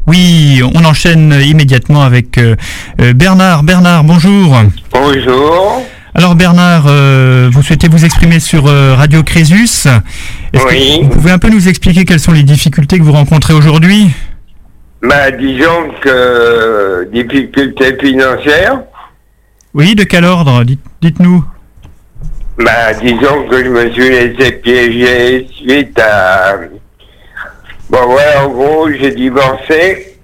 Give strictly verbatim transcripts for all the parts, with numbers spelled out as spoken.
Oui, on enchaîne immédiatement avec euh, euh, Bernard. Bernard, bonjour. Bonjour. Alors Bernard, euh, vous souhaitez vous exprimer sur euh, Radio Crésus. Est-ce Oui. que vous pouvez un peu nous expliquer quelles sont les difficultés que vous rencontrez aujourd'hui ? Bah, disons que euh, difficultés financières. Oui, de quel ordre ? Dites, dites-nous. Bah, disons que je me suis laissé piéger suite à... Bon, ouais, en gros, j'ai divorcé.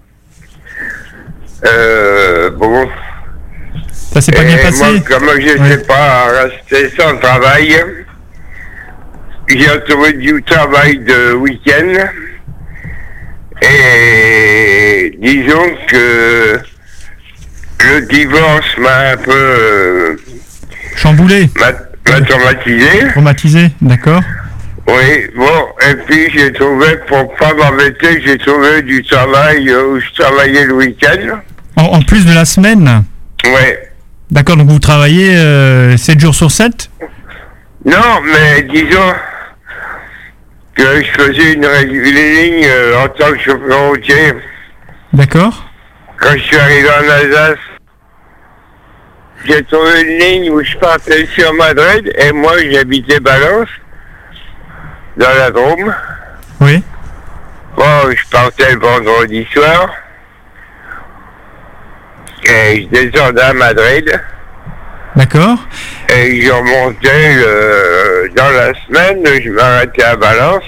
Euh, bon... Ça s'est pas bien passé ? Moi, comme je ne Ouais. sais pas rester sans travail, j'ai trouvé du travail de week-end. Et disons que le divorce m'a un peu euh, Chamboulé ? m'a, m'a traumatisé. Traumatisé, d'accord. Oui, bon, et puis j'ai trouvé, pour pas m'embêter, j'ai trouvé du travail euh, où je travaillais le week-end. En, en plus de la semaine ? Ouais. D'accord, donc vous travaillez euh, sept jours sur sept ? Non, mais disons que je faisais une, ré- une ligne euh, en tant que chauffeur routier. D'accord. Quand je suis arrivé en Alsace, j'ai trouvé une ligne où je partais sur Madrid et moi j'habitais Valence, dans la Drôme. Oui. Bon, je partais le vendredi soir et je descendais à Madrid D'accord. et je remontais le- dans la semaine, je m'arrêtais à Valence.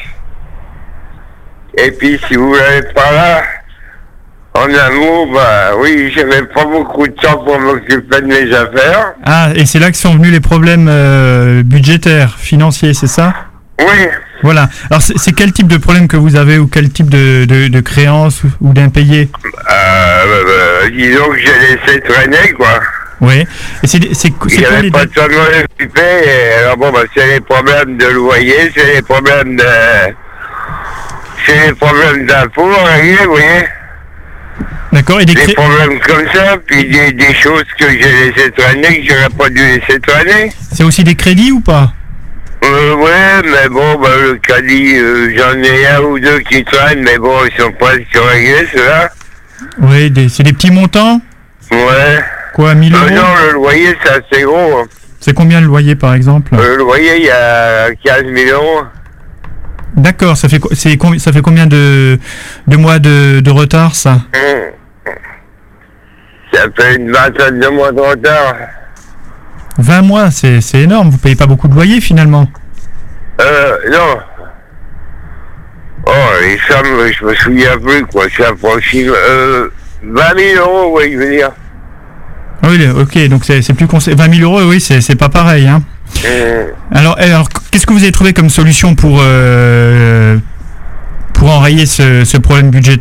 Et puis si vous voulez par là, en amour, bah oui, j'avais pas beaucoup de temps pour m'occuper de mes affaires. Ah, et c'est là que sont venus les problèmes euh, budgétaires, financiers, c'est ça ? Oui, Voilà. Alors, c'est, c'est quel type de problème que vous avez ou quel type de, de, de créance ou, ou d'impayé ? euh, euh, disons que j'ai laissé traîner, quoi. Oui. Et c'est, c'est, c'est Il n'y quoi avait les pas dettes ? de temps de m'en occuper, et alors bon, bah, c'est les problèmes de loyer, c'est les problèmes de... C'est les problèmes d'impôts, à régler, vous voyez. D'accord. Et des Des cré... problèmes comme ça, puis des, des choses que j'ai laissé traîner, que j'aurais pas dû laisser traîner. C'est aussi des crédits ou pas ? Euh, ouais, mais bon, bah, le caddie, euh, j'en ai un ou deux qui traînent, mais bon, ils sont pas réglés, ceux-là. Oui, des, c'est des petits montants ? Ouais. Quoi, mille Euh, euros ? non, le loyer, c'est assez gros. Hein. C'est combien le loyer, par exemple ? Euh, le loyer, il y a quinze mille euros. D'accord. Ça fait, co- c'est, combi- ça fait combien de, de mois de, de retard, ça ? Hum. Ça fait une vingtaine de mois de retard. vingt mois, c'est, c'est énorme. Vous payez pas beaucoup de loyer, finalement. Euh, non. Oh, les sommes, je me souviens plus, quoi. C'est approximativement... Euh, vingt mille euros, oui, je veux dire. Ah oui, le- ok, donc c'est, c'est plus conseil. vingt mille euros, oui, c'est, c'est pas pareil, hein. Hum. Alors, alors, qu'est-ce que vous avez trouvé comme solution pour, euh, pour enrayer ce, ce problème budgétaire ?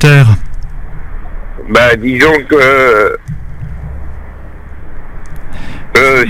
Bah, disons que... Euh,